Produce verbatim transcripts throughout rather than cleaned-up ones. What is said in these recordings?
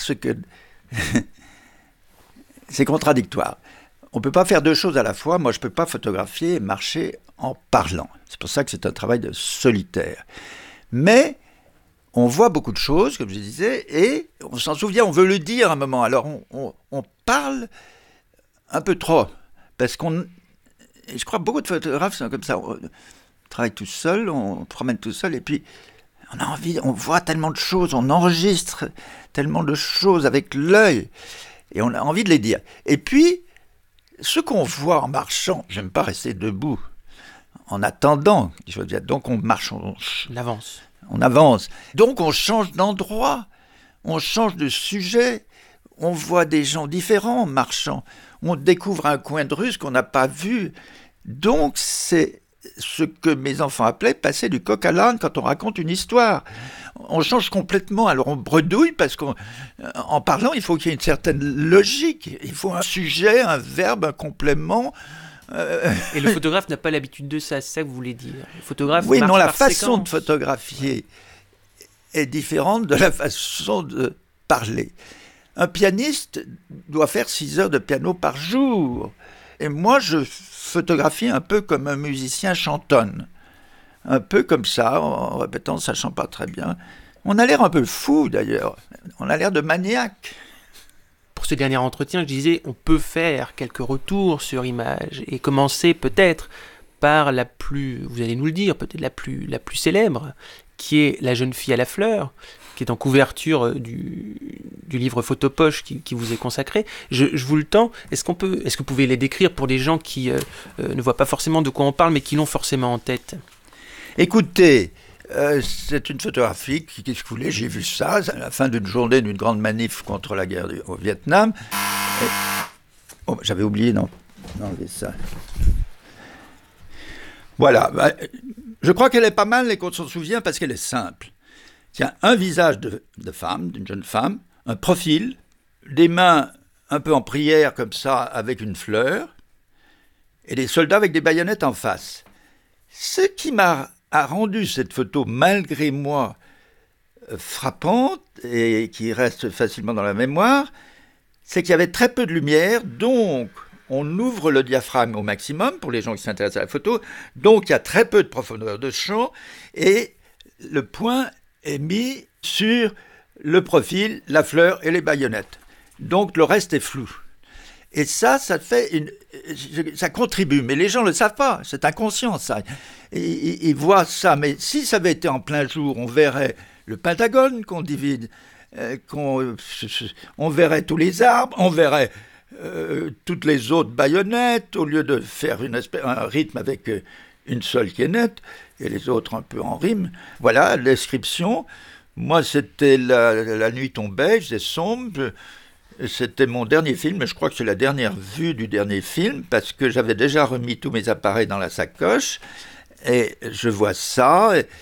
ce que... c'est contradictoire. On ne peut pas faire deux choses à la fois. Moi, je ne peux pas photographier et marcher en parlant. C'est pour ça que c'est un travail de solitaire. Mais on voit beaucoup de choses, comme je disais, et on s'en souvient, on veut le dire à un moment. Alors, on, on, on parle un peu trop. Parce qu'on... Je crois que beaucoup de photographes sont comme ça. On travaille tout seul, on promène tout seul, et puis on a envie, on voit tellement de choses, on enregistre tellement de choses avec l'œil, et on a envie de les dire. Et puis, ce qu'on voit en marchant, j'aime pas rester debout, en attendant, donc on marche, on, on avance. On avance. Donc on change d'endroit, on change de sujet, on voit des gens différents en marchant, on découvre un coin de rue qu'on n'a pas vu. Donc c'est ce que mes enfants appelaient passer du coq à l'âne quand on raconte une histoire. On change complètement, alors on bredouille parce qu'en parlant, il faut qu'il y ait une certaine logique. Il faut un sujet, un verbe, un complément. Euh... Et le photographe n'a pas l'habitude de ça, c'est ça que vous voulez dire. Le photographe oui, marche non, la par façon séquence. de photographier est différente de la façon de parler. Un pianiste doit faire six heures de piano par jour. Et moi, je photographie un peu comme un musicien chantonne. Un peu comme ça, en répétant, ne sachant pas très bien. On a l'air un peu fou, d'ailleurs. On a l'air de maniaque. Pour ce dernier entretien, je disais, on peut faire quelques retours sur image et commencer peut-être par la plus, vous allez nous le dire, peut-être la plus, la plus célèbre, qui est La jeune fille à la fleur, qui est en couverture du, du livre Photopoche qui, qui vous est consacré. Je, je vous le tends. Est-ce qu'on peut, est-ce que vous pouvez les décrire pour des gens qui euh, euh, ne voient pas forcément de quoi on parle, mais qui l'ont forcément en tête ? Écoutez, euh, c'est une photographie qui, qu'est-ce que vous voulez, j'ai vu ça à la fin d'une journée d'une grande manif contre la guerre du, au Vietnam. Et, oh, j'avais oublié d'en, d'enlever ça. Voilà, bah, je crois qu'elle est pas mal et qu'on s'en souvient parce qu'elle est simple. Tiens, un visage de, de femme, d'une jeune femme, un profil, des mains un peu en prière comme ça avec une fleur, et des soldats avec des baïonnettes en face. Ce qui m'a a rendu cette photo, malgré moi, frappante et qui reste facilement dans la mémoire, c'est qu'il y avait très peu de lumière, donc on ouvre le diaphragme au maximum pour les gens qui s'intéressent à la photo, donc il y a très peu de profondeur de champ, et le point est mis sur le profil, la fleur et les baïonnettes. Donc le reste est flou. Et ça, ça fait une, ça contribue, mais les gens ne le savent pas, c'est inconscient ça. Ils, ils voient ça, mais si ça avait été en plein jour, on verrait le Pentagone qu'on divise, euh, qu'on, on verrait tous les arbres, on verrait euh, toutes les autres baïonnettes, au lieu de faire une espèce, un rythme avec une seule qui est nette, et les autres un peu en rime. Voilà, la description. Moi, c'était la, la nuit tombait, j'étais sombre. C'était mon dernier film, mais je crois que c'est la dernière vue du dernier film, parce que j'avais déjà remis tous mes appareils dans la sacoche, et je vois ça. Et...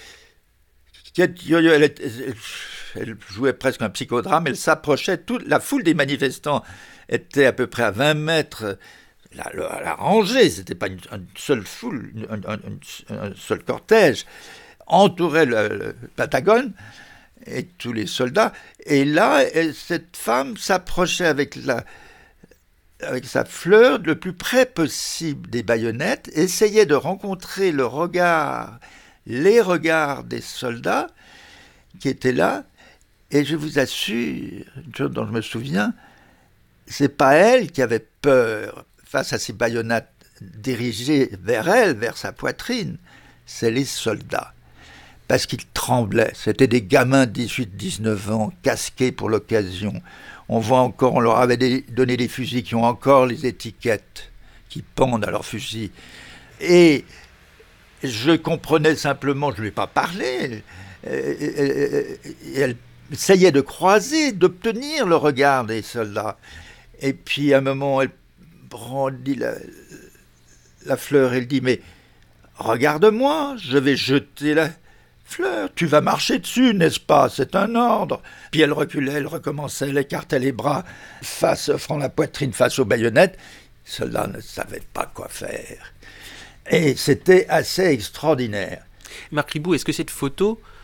Elle, elle jouait presque un psychodrame, elle s'approchait, toute la foule des manifestants était à peu près à vingt mètres, la, la, la rangée, c'était pas une, une seule foule, un, un, un seul cortège, entourait le, le Pentagone, et tous les soldats. Et là, cette femme s'approchait avec, la, avec sa fleur le plus près possible des baïonnettes, essayait de rencontrer le regard, les regards des soldats qui étaient là. Et je vous assure, une chose dont je me souviens, c'est pas elle qui avait peur face à ces baïonnettes dirigées vers elle, vers sa poitrine, c'est les soldats. Parce qu'ils tremblaient. C'était des gamins de dix-huit dix-neuf ans, casqués pour l'occasion. On voit encore, on leur avait des, donné des fusils qui ont encore les étiquettes qui pendent à leurs fusils. Et je comprenais simplement, je ne lui ai pas parlé, elle, elle essayait de croiser, d'obtenir le regard des soldats. Et puis à un moment, elle brandit la, la fleur, elle dit, mais regarde-moi, je vais jeter la... Fleur, tu vas marcher dessus, n'est-ce pas? C'est un ordre. Puis elle reculait, elle recommençait, elle écartait les bras, face, offrant la poitrine face aux baïonnettes. Les soldats ne savaient pas quoi faire. Et c'était assez extraordinaire. Marc Ribot, est-ce que cette photo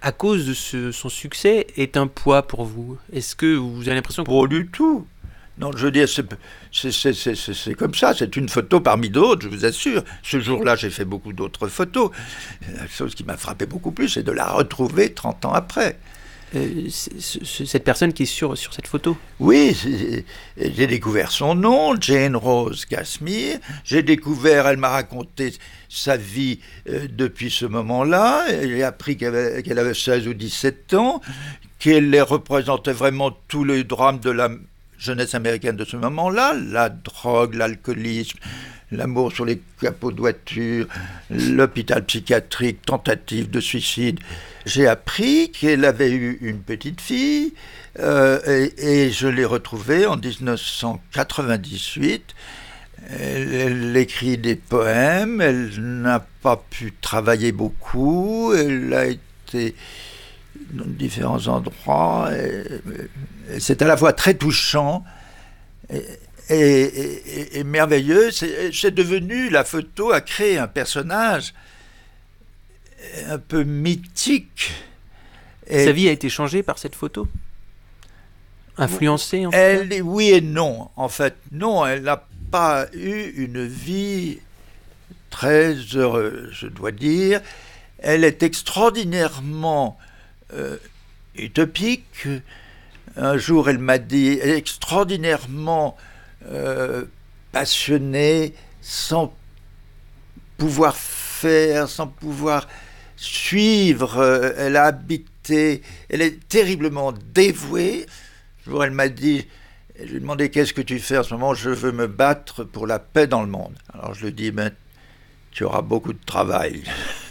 à cause de ce, son succès, est un poids pour vous? Est-ce que vous avez l'impression que... Pas du tout. Non, je veux dire, c'est, c'est, c'est, c'est, c'est comme ça, c'est une photo parmi d'autres, je vous assure. Ce jour-là, j'ai fait beaucoup d'autres photos. La chose qui m'a frappé beaucoup plus, c'est de la retrouver trente ans après. Euh, c'est, c'est, cette personne qui est sur, sur cette photo? Oui, c'est, j'ai découvert son nom, Jane Rose Casimir. J'ai découvert, elle m'a raconté sa vie euh, depuis ce moment-là. J'ai appris qu'elle avait, qu'elle avait seize ou dix-sept ans, qu'elle représentait vraiment tout le drame de la jeunesse américaine de ce moment-là, la drogue, l'alcoolisme, l'amour sur les capots de voiture, l'hôpital psychiatrique, tentative de suicide. J'ai appris qu'elle avait eu une petite fille euh, et, et je l'ai retrouvée en dix-neuf cent quatre-vingt-dix-huit. Elle, elle écrit des poèmes, elle n'a pas pu travailler beaucoup, elle a été dans différents endroits. Et, et c'est à la fois très touchant et, et, et, et merveilleux. C'est, c'est devenu, la photo a créé un personnage un peu mythique. Et sa vie a été changée par cette photo? Influencée, en elle, fait? Oui et non. En fait, non, elle n'a pas eu une vie très heureuse, je dois dire. Elle est extraordinairement euh, utopique. Un jour, elle m'a dit, elle est extraordinairement euh, passionnée, sans pouvoir faire, sans pouvoir suivre. Elle a habité, elle est terriblement dévouée. Un jour, elle m'a dit, je lui ai demandé, qu'est-ce que tu fais en ce moment? Je veux me battre pour la paix dans le monde. Alors je lui ai dit, ben, tu auras beaucoup de travail.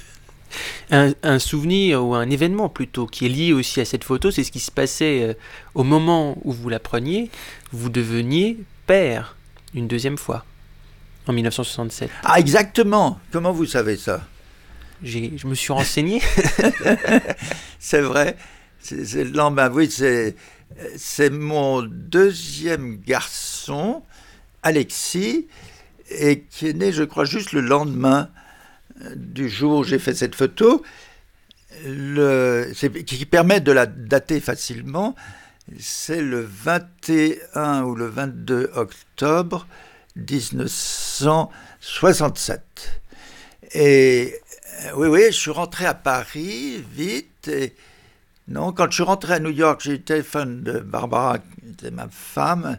Un, un souvenir ou un événement plutôt qui est lié aussi à cette photo, c'est ce qui se passait euh, au moment où vous la preniez. Vous deveniez père une deuxième fois, en dix-neuf cent soixante-sept. Ah, exactement. Comment vous savez ça? J'ai, je me suis renseigné. C'est vrai. C'est, c'est, non, ben oui, c'est, c'est mon deuxième garçon, Alexis, et qui est né, je crois, juste le lendemain du jour où j'ai fait cette photo, le, c'est, qui permet de la dater facilement. C'est le vingt et un ou le vingt-deux octobre dix-neuf cent soixante-sept. Et oui, oui, je suis rentré à Paris vite. Et non, quand je suis rentré à New York, j'ai eu le téléphone de Barbara, qui était ma femme,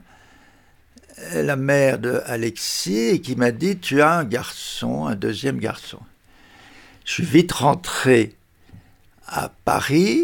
la mère de Alexis, qui m'a dit, tu as un garçon, un deuxième garçon. Je suis vite rentré à Paris.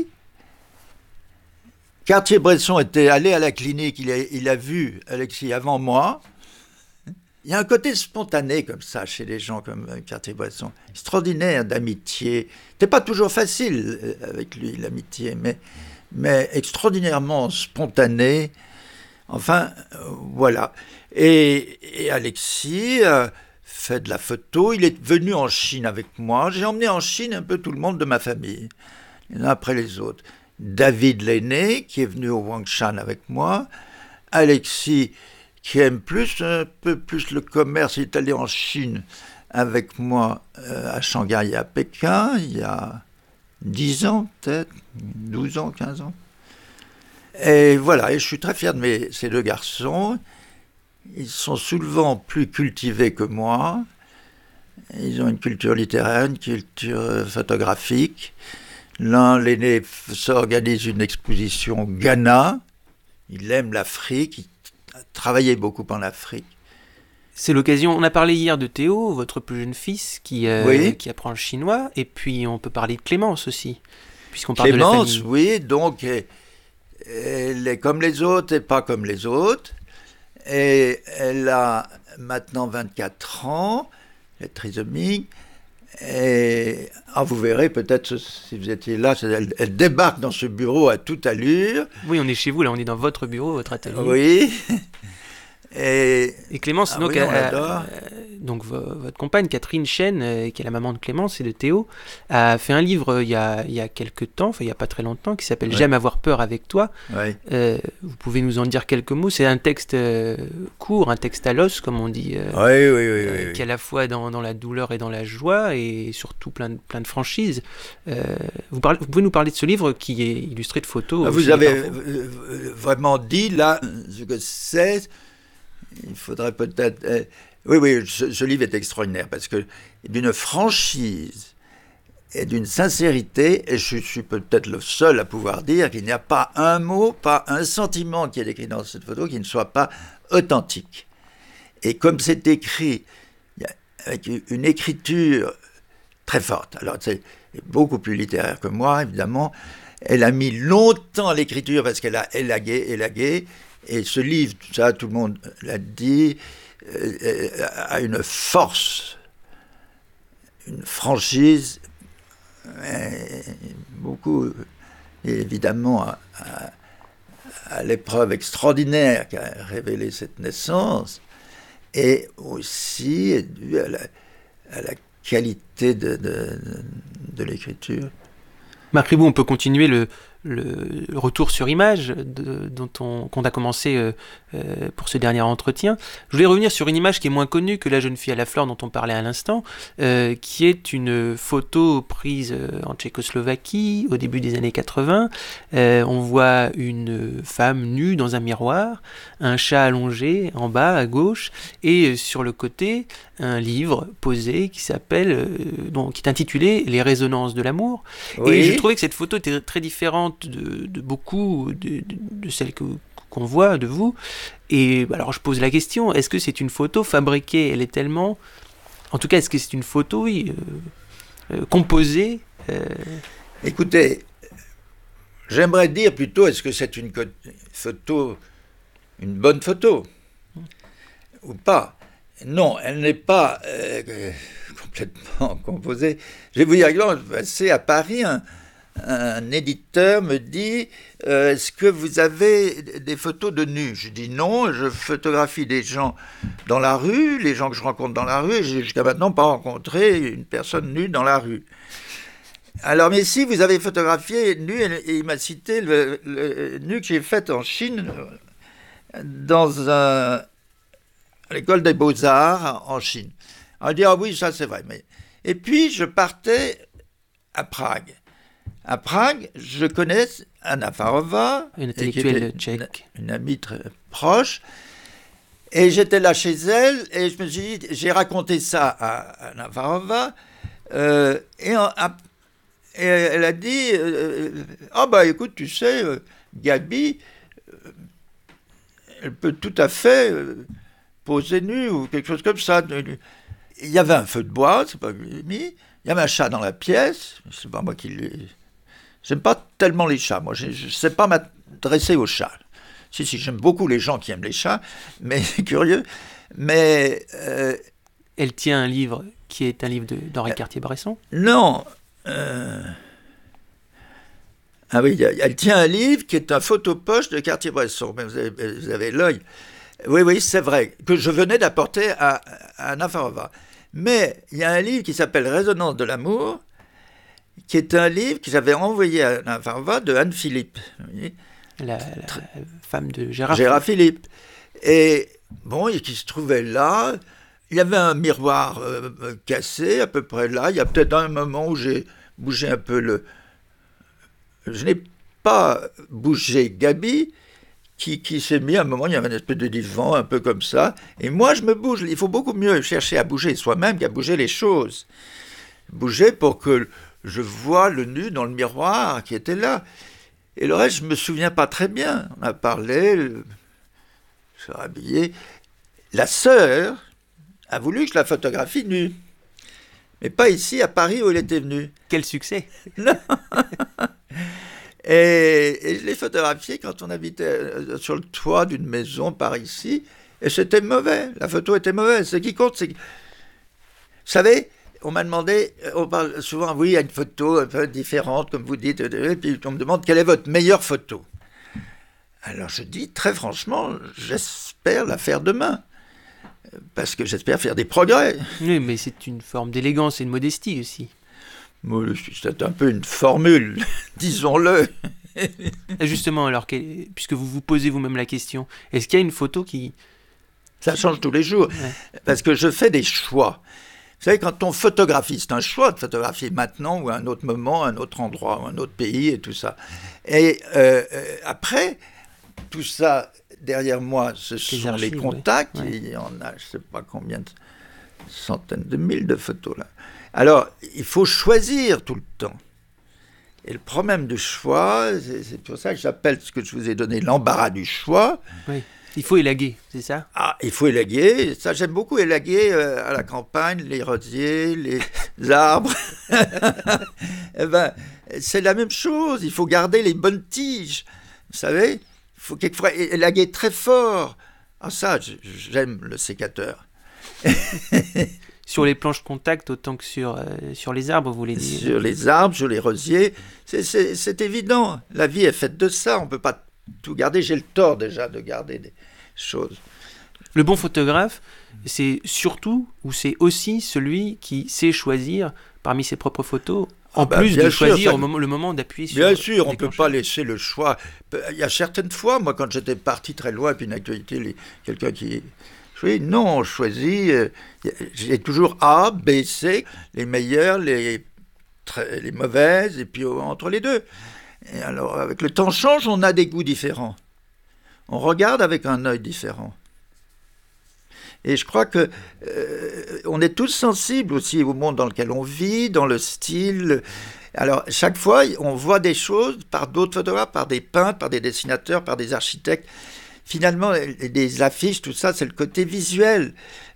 Cartier-Bresson était allé à la clinique, il a, il a vu Alexis avant moi. Il y a un côté spontané comme ça chez les gens comme Cartier-Bresson, extraordinaire d'amitié. C'était pas toujours facile avec lui, l'amitié, mais, mais extraordinairement spontané. Enfin, euh, voilà. Et, et Alexis euh, fait de la photo. Il est venu en Chine avec moi. J'ai emmené en Chine un peu tout le monde de ma famille, les uns après les autres. David l'aîné, qui est venu au Wangshan avec moi. Alexis, qui aime plus, un peu plus le commerce, il est allé en Chine avec moi euh, à Shanghai et à Pékin, il y a dix ans peut-être, douze ans, quinze ans. Et voilà, et je suis très fier de mes, ces deux garçons. Ils sont souvent plus cultivés que moi. Ils ont une culture littéraire, une culture photographique. L'un, l'aîné, s'organise une exposition au Ghana. Il aime l'Afrique, il a travaillé beaucoup en Afrique. C'est l'occasion, on a parlé hier de Théo, votre plus jeune fils, qui, euh, oui. qui apprend le chinois, et puis on peut parler de Clémence aussi, puisqu'on parle Clémence, de la famille. oui, donc elle est comme les autres et pas comme les autres. Et elle a maintenant vingt-quatre ans, elle est trisomique, et ah, vous verrez peut-être si vous étiez là, elle, elle débarque dans ce bureau à toute allure. Oui, on est chez vous, là on est dans votre bureau, votre atelier. Oui. Et, et Clémence, ah donc, oui, a, a, donc vo- votre compagne Catherine Chen, euh, qui est la maman de Clémence et de Théo, a fait un livre euh, il y a, il y a quelques temps, enfin il n'y a pas très longtemps, qui s'appelle Ouais. J'aime avoir peur avec toi. Ouais. Euh, vous pouvez nous en dire quelques mots? C'est un texte euh, court, un texte à l'os, comme on dit, euh, Oui, oui, oui, euh, oui, qui est à oui. la fois dans, dans la douleur et dans la joie, et surtout plein de, plein de franchise. Euh, vous, parlez- vous pouvez nous parler de ce livre qui est illustré de photos Ah, aussi, Vous avez parfois. euh, euh, vraiment dit là ce que c'est. Il faudrait peut-être. euh, oui, oui, ce, ce livre est extraordinaire parce que d'une franchise et d'une sincérité, et je suis peut-être le seul à pouvoir dire qu'il n'y a pas un mot, pas un sentiment qui est écrit dans cette photo qui ne soit pas authentique. Et comme c'est écrit il y a- avec une écriture très forte, alors c'est beaucoup plus littéraire que moi, évidemment. Elle a mis longtemps l'écriture parce qu'elle a élagué, élagué. Et ce livre, tout ça, tout le monde l'a dit, euh, a une force, une franchise, euh, beaucoup, évidemment, à, à, à l'épreuve extraordinaire qu'a révélée cette naissance, et aussi dû à la, à la qualité de, de, de l'écriture. Marc Ribot, on peut continuer le, le, le retour sur image de, dont on, qu'on a commencé euh, euh, pour ce dernier entretien. Je voulais revenir sur une image qui est moins connue que La jeune fille à la fleur dont on parlait à l'instant, euh, qui est une photo prise euh, en Tchécoslovaquie au début des années quatre-vingts. Euh, on voit une femme nue dans un miroir, un chat allongé en bas à gauche, et sur le côté, un livre posé qui s'appelle, euh, donc, qui est intitulé Les résonances de l'amour. Oui. Et je trouvais que cette photo était très différente de, de beaucoup de, de, de celles que, qu'on voit de vous. Et alors je pose la question, est-ce que c'est une photo fabriquée? Elle est tellement... En tout cas, est-ce que c'est une photo, oui, euh, euh, composée euh... Écoutez, j'aimerais dire plutôt, est-ce que c'est une co- photo, une bonne photo ou pas? Non, elle n'est pas euh, complètement composée. Je vais vous dire, c'est à Paris, un, un éditeur me dit euh, est-ce que vous avez des photos de nus? Je dis non, je photographie des gens dans la rue, les gens que je rencontre dans la rue, et j'ai jusqu'à maintenant pas rencontré une personne nue dans la rue. Alors, mais si vous avez photographié nu, et il m'a cité le, le nu que j'ai fait en Chine, dans un, à l'école des Beaux-Arts en Chine. On dit, ah oui, ça c'est vrai. Mais... Et puis, je partais à Prague. À Prague, je connais Anna Farova, une intellectuelle tchèque, une, une amie très proche, et j'étais là chez elle, et je me suis dit, j'ai raconté ça à Anna Farova, euh, et, en, à, et elle a dit, ah euh, oh bah écoute, tu sais, euh, Gabi, euh, elle peut tout à fait euh, poser nue, ou quelque chose comme ça. Il y avait un feu de bois, c'est pas mis, il y avait un chat dans la pièce, c'est pas moi qui l'ai... J'aime pas tellement les chats, moi, je ne sais pas m'adresser aux chats. Si, si, j'aime beaucoup les gens qui aiment les chats, mais c'est curieux. Mais... Euh, elle tient un livre qui est un livre de, d'Henri euh, Cartier-Bresson? Non. Euh, ah oui, elle tient un livre qui est un photopoche de Cartier-Bresson, mais vous avez, vous avez l'œil. Oui, oui, c'est vrai, que je venais d'apporter à, à Anna Farova. Mais il y a un livre qui s'appelle Résonance de l'amour, qui est un livre que j'avais envoyé à Anna Farova de Anne Philippe. La, la femme de Gérard, Gérard Philippe. Et bon, et qui se trouvait là. Il y avait un miroir euh, cassé, à peu près là. Il y a peut-être un moment où j'ai bougé un peu le... Je n'ai pas bougé Gabi, qui, qui s'est mis à un moment, il y avait une espèce de divan, un peu comme ça. Et moi, je me bouge. Il faut beaucoup mieux chercher à bouger soi-même qu'à bouger les choses. Bouger pour que je vois le nu dans le miroir qui était là. Et le reste, je ne me souviens pas très bien. On a parlé, je suis habillé. La sœur a voulu que je la photographie nue. Mais pas ici, à Paris, où elle était venue. Quel succès! Non. et, et je l'ai photographiée quand on habitait sur le toit d'une maison par ici. Et c'était mauvais. La photo était mauvaise. Ce qui compte, c'est que... Vous savez, on m'a demandé, on parle souvent, oui, il y a une photo un peu différente, comme vous dites, et puis on me demande quelle est votre meilleure photo. Alors je dis, très franchement, j'espère la faire demain. parce que j'espère faire des progrès. Oui, mais c'est une forme d'élégance et de modestie aussi. C'est un peu une formule, disons-le. Justement, alors, puisque vous vous posez vous-même la question, est-ce qu'il y a une photo qui... Ça change tous les jours, ouais. Parce que je fais des choix. Vous savez, quand on photographie, c'est un choix de photographier maintenant ou à un autre moment, un autre endroit, ou un autre pays et tout ça. Et euh, après, tout ça, derrière moi, ce les sont archives, les contacts. Oui. Il y en a, je ne sais pas combien, de centaines de mille de photos là. Alors, il faut choisir tout le temps. Et le problème du choix, c'est, c'est pour ça que j'appelle ce que je vous ai donné l'embarras du choix. Oui. Il faut élaguer, c'est ça ? Ah, il faut élaguer. Ça, j'aime beaucoup élaguer euh, à la campagne, les rosiers, les arbres. Eh ben, c'est la même chose. Il faut garder les bonnes tiges. Vous savez, il faut quelquefois élaguer très fort. Ah, ça, j'aime le sécateur. Sur les planches contact autant que sur, euh, sur les arbres, vous voulez dire ? Sur les arbres, sur les rosiers, c'est, c'est, c'est évident. La vie est faite de ça. On ne peut pas tout garder. J'ai le tort déjà de garder des choses. Le bon photographe, c'est surtout ou c'est aussi celui qui sait choisir parmi ses propres photos, en ah bah, plus de sûr, choisir ça... au moment, le moment d'appuyer sur... Bien sûr, on ne peut pas laisser le choix. Il y a certaines fois, moi, quand j'étais parti très loin, puis une actualité, les... quelqu'un qui... Oui, non, on choisit, euh, j'ai toujours A, B, C, les meilleures, les, très, les mauvaises, et puis entre les deux. Et alors, avec le temps change, on a des goûts différents. On regarde avec un œil différent. Et je crois que euh, on est tous sensibles aussi au monde dans lequel on vit, dans le style. Alors, chaque fois, on voit des choses par d'autres photographes, par des peintres, par des dessinateurs, par des architectes. Finalement, les affiches, tout ça, c'est le côté visuel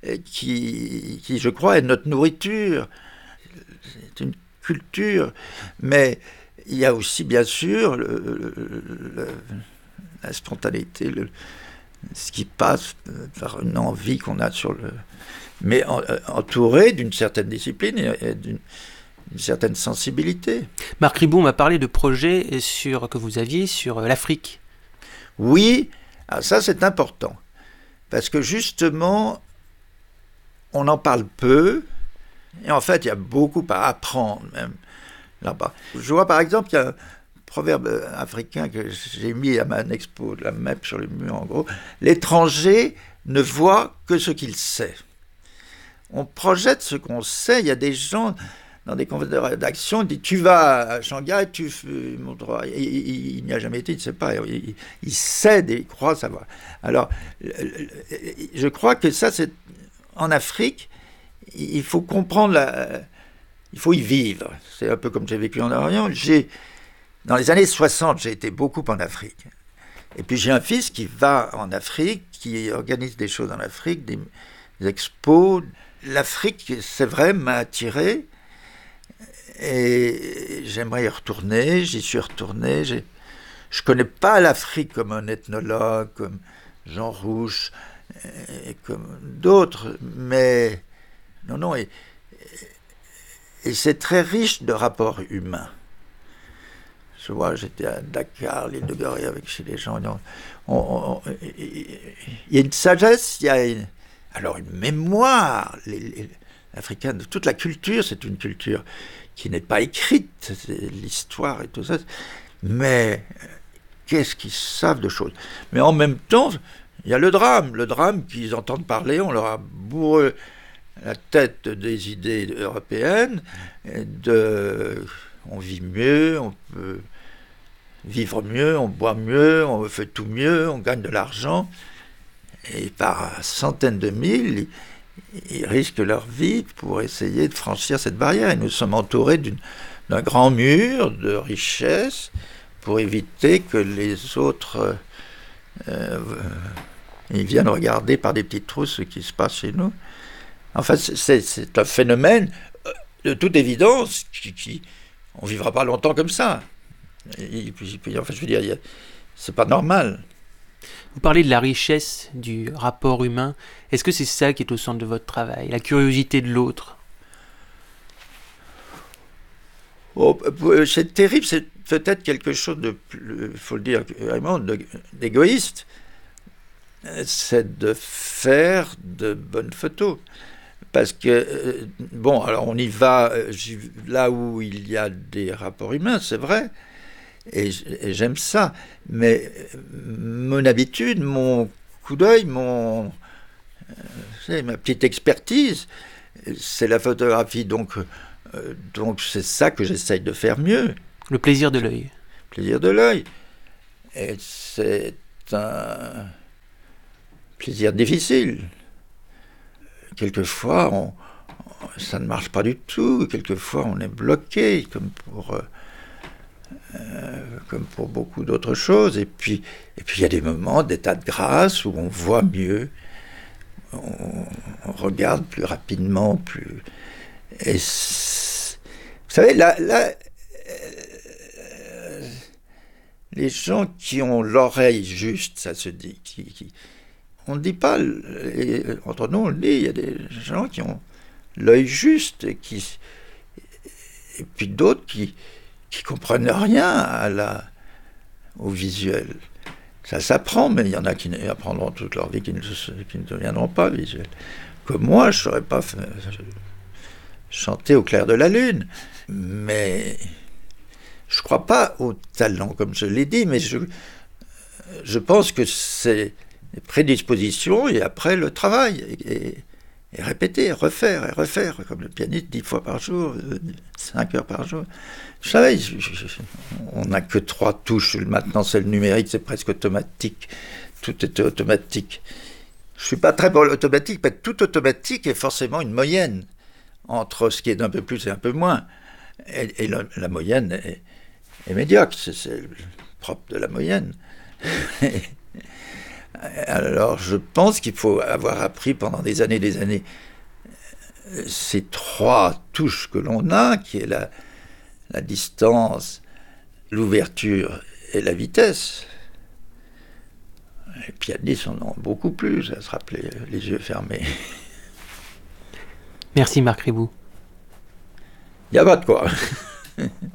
qui, qui, je crois, est notre nourriture. C'est une culture. Mais il y a aussi, bien sûr, le, le, le, la spontanéité, le, ce qui passe par une envie qu'on a sur le... Mais en, entouré d'une certaine discipline et d'une, d'une certaine sensibilité. Marc Ribot m'a parlé de projets sur, que vous aviez sur l'Afrique. Oui. Ah, ça, c'est important, parce que justement, on en parle peu, et en fait, il y a beaucoup à apprendre, même là-bas. Je vois, par exemple, il y a un proverbe africain que j'ai mis à ma expo, la M E P sur le mur, en gros. L'étranger ne voit que ce qu'il sait. On projette ce qu'on sait. Il y a des gens... dans des conférences de rédaction, il dit « tu vas à Shanghai, tu montreras ». Il, il, il n'y a jamais été, il ne sait pas. Il, il sait, il croit savoir. Alors, je crois que ça, c'est... En Afrique, il faut comprendre, la, il faut y vivre. C'est un peu comme j'ai vécu en Orient. J'ai, dans les années soixante, j'ai été beaucoup en Afrique. Et puis j'ai un fils qui va en Afrique, qui organise des choses en Afrique, des, des expos. L'Afrique, c'est vrai, m'a attiré. Et j'aimerais y retourner, j'y suis retourné. J'ai... Je ne connais pas l'Afrique comme un ethnologue, comme Jean Rouch, et comme d'autres, mais non, non, et, et c'est très riche de rapports humains. Je vois, j'étais à Dakar, l'île de Gorée, avec chez les gens. On, on, on, il y a une sagesse, il y a une, alors une mémoire. Les, les, l'africain, toute la culture, c'est une culture qui n'est pas écrite, c'est l'histoire et tout ça, mais qu'est-ce qu'ils savent de choses. Mais en même temps, il y a le drame, le drame qu'ils entendent parler, on leur a bourré la tête des idées européennes, de, on vit mieux, on peut vivre mieux, on boit mieux, on fait tout mieux, on gagne de l'argent, et par centaines de mille, ils risquent leur vie pour essayer de franchir cette barrière. Et nous sommes entourés d'une, d'un grand mur de richesse pour éviter que les autres euh, ils viennent regarder par des petites trous ce qui se passe chez nous. Enfin, c'est, c'est un phénomène de toute évidence qui, qui on ne vivra pas longtemps comme ça. Et puis, puis, enfin, je veux dire, c'est pas normal. Vous parlez de la richesse du rapport humain. Est-ce que c'est ça qui est au centre de votre travail, la curiosité de l'autre ? Oh, c'est terrible, c'est peut-être quelque chose de, il faut le dire vraiment, de, d'égoïste. c'est de faire de bonnes photos. Parce que, euh, bon, alors on y va euh, là où il y a des rapports humains, c'est vrai, et, et j'aime ça, mais mon habitude, mon coup d'œil, mon, euh, c'est ma petite expertise, c'est la photographie, donc, euh, donc c'est ça que j'essaye de faire mieux. Le plaisir de l'œil. Plaisir de l'œil. Et c'est un plaisir difficile. Quelquefois, on, ça ne marche pas du tout. Quelquefois, on est bloqué, comme pour, euh, comme pour beaucoup d'autres choses. Et puis, et puis, il y a des moments d'état de grâce où on voit mieux, on, on regarde plus rapidement, plus. Et vous savez, là, là euh, les gens qui ont l'oreille juste, ça se dit, qui, qui on ne dit pas, et entre nous on le dit, il y a des gens qui ont l'œil juste et, qui, et puis d'autres qui qui comprennent rien à la, au visuel. Ça s'apprend, mais il y en a qui apprendront toute leur vie qui ne, qui ne deviendront pas visuels. Comme moi, je ne saurais pas faire, chanter au clair de la lune, mais je ne crois pas au talent, comme je l'ai dit, mais je, je pense que c'est prédisposition et après le travail et, et répéter, refaire et refaire comme le pianiste dix fois par jour, cinq heures par jour. Vous savez, je, je, on n'a que trois touches. Maintenant, c'est le numérique, c'est presque automatique. Tout est automatique. Je suis pas très pour l'automatique, mais tout automatique est forcément une moyenne entre ce qui est d'un peu plus et un peu moins. Et, et la, la moyenne est, est médiocre. C'est, c'est le propre de la moyenne. Alors, je pense qu'il faut avoir appris pendant des années et des années ces trois touches que l'on a, qui est la, la distance, l'ouverture et la vitesse. Les pianistes en ont beaucoup plus à se rappeler les yeux fermés. Merci Marc Ribou. Il n'y a pas de quoi.